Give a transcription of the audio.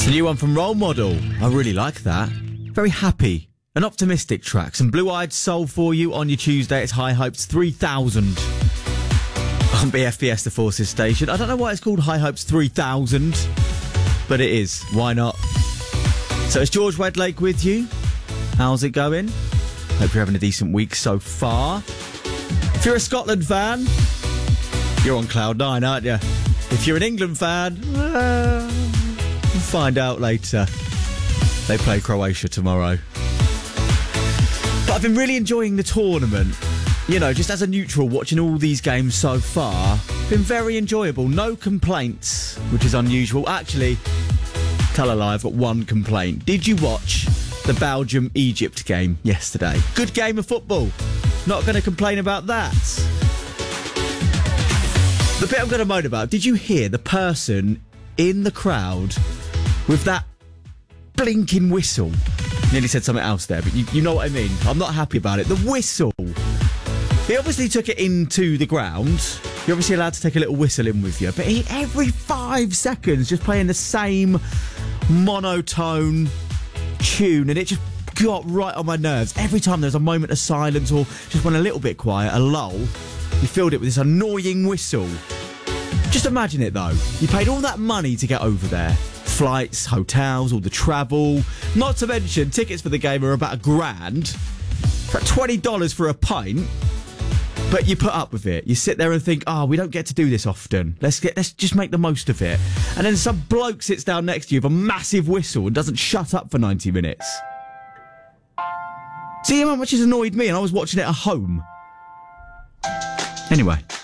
It's a new one from Role Model. I really like that. Very happy. An optimistic track. Some Blue-Eyed Soul for you on your Tuesday. It's High Hopes 3000 on BFBS, the Forces station. I don't know why it's called High Hopes 3000, but it is. Why not? So it's George Wedlake with you. How's it going? Hope you're having a decent week so far. If you're a Scotland fan, you're on cloud nine, aren't you? If you're an England fan, we'll find out later. They play Croatia tomorrow. But I've been really enjoying the tournament. You know, just as a neutral, watching all these games so far. Been very enjoyable. No complaints, which is unusual. Actually, tell a lie, I've got one complaint. Did you watch the Belgium-Egypt game yesterday? Good game of football. Not going to complain about that. The bit I'm going to moan about, did you hear the person in the crowd with that blinking whistle? Nearly said something else there, but you know what I mean. I'm not happy about it. The whistle. He obviously took it into the ground. You're obviously allowed to take a little whistle in with you, but he, every 5 seconds, just playing the same monotone tune, and it just got right on my nerves. Every time there was a moment of silence or just went a little bit quiet, a lull, you filled it with this annoying whistle. Just imagine it, though. You paid all that money to get over there. Flights, hotels, all the travel. Not to mention, tickets for the game are about $1,000. About $20 for a pint. But you put up with it. You sit there and think, we don't get to do this often. Let's just make the most of it. And then some bloke sits down next to you with a massive whistle and doesn't shut up for 90 minutes. See how much it's annoyed me, and I was watching it at home. Anyway.